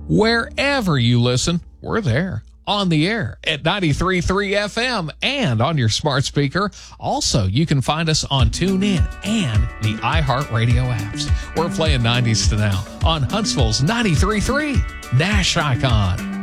Wherever you listen, we're there. On the air at 93.3 FM and on your smart speaker. Also, you can find us on TuneIn and the iHeartRadio apps. We're playing 90s to now on Huntsville's 93.3 Nash Icon.